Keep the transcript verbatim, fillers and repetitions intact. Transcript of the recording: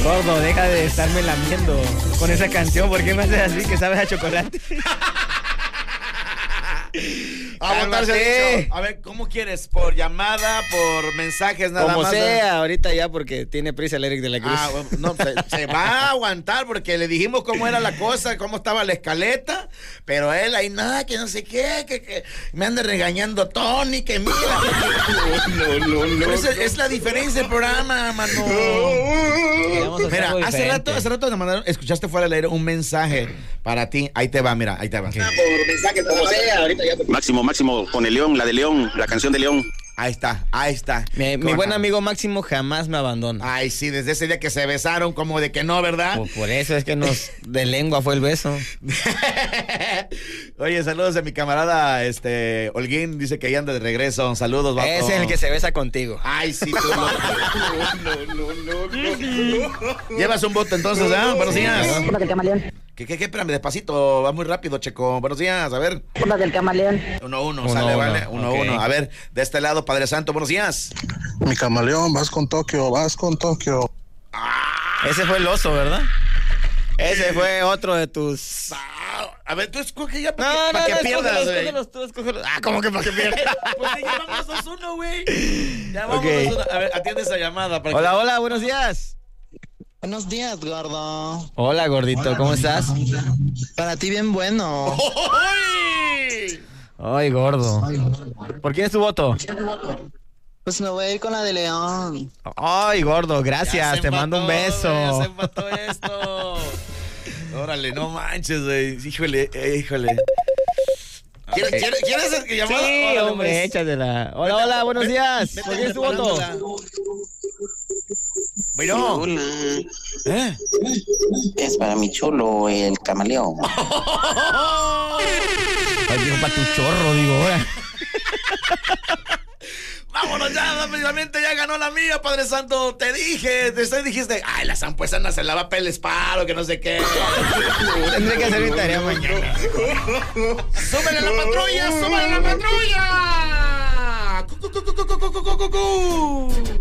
Gordo, deja de estarme lamiendo con esa canción. ¿Por qué me haces así que sabes a chocolate? A votar se ha dicho. A ver, ¿cómo quieres? ¿Por llamada? ¿Por mensajes nada Como más? Como sea, ahorita ya porque tiene prisa el Eric de la Cruz. Ah, bueno, no, se, se va a aguantar porque le dijimos cómo era la cosa, cómo estaba la escaleta, pero él ahí nada, que no sé qué, que, que me anda regañando Tony, que mira. No, no, no, no, es, es la diferencia del programa, mano. Mira, hace rato, hace rato me mandaron, escuchaste fuera del aire un mensaje para ti. Ahí te va, mira, ahí te va. Por mensaje, como sea, ahorita ya. Máximo, Máximo, con el León, la de León, la canción de León. Ahí está, ahí está. Mi, mi buen amigo Máximo jamás me abandona. Ay, sí, desde ese día que se besaron, como de que no, ¿verdad? Por, por eso es que nos de lengua fue el beso. Oye, saludos a mi camarada este Holguín, dice que ahí anda de regreso. Saludos, vato. Ese es el que se besa contigo. Ay, sí, tú. No, no, no, no, no. Llevas un voto entonces, ¿ah? ¿eh? Buenos días. Hola del camaleón. ¿Qué, qué, qué? Espérame, despacito, va muy rápido, Checo. Buenos días, a ver. Hola del camaleón. Uno, uno, uno sale, uno. vale. Uno, Okay. uno. A ver, de este lado, Padre Santo, buenos días. Mi camaleón, vas con Tokio, vas con Tokio. Ah, ese fue el oso, ¿verdad? Ese fue otro de tus... a ver, tú escoge ya para No, que, no, pa que no, pierdas, escógelos, güey. escógelos tú, escógelos. Ah, ¿cómo que para que pierdas? Pues ya vamos dos uno, güey. Ya vamos Okay. dos uno. A ver, atiende esa llamada. Para Hola, que... hola, buenos días. Buenos días, gordo. Hola, gordito, ¿cómo estás? Para ti bien bueno. ¡Ay! Ay, gordo. ¿Por quién es tu voto? Pues me voy a ir con la de León. Ay, gordo, Ya gracias, se te empató, mando un güey, beso. ya se empató esto. Órale, no manches, güey. Híjole, eh, híjole. ¿Quieres, Okay. ¿quieres, ¿Quieres el que llamara? Sí, Órale, hombre, pues. échatela. Hola, hola, buenos días. Vete ¿Por quién es tu voto? preparándola. Bueno. Hola. ¿Eh? Es para mi chulo, el camaleón. Ay, dijo para tu chorro, digo, ahora. Vámonos ya, rápidamente, ya ganó la mía, Padre Santo. Te dije, te dijiste, ay, la zampuesana se la va a pelespar o que no sé qué. Tendré que hacer mi tarea mañana. ¡Súbele a la patrulla! ¡Súbele a la patrulla! ¡Cu, cu, cu, cu, cu, cu, cu, cu, cu!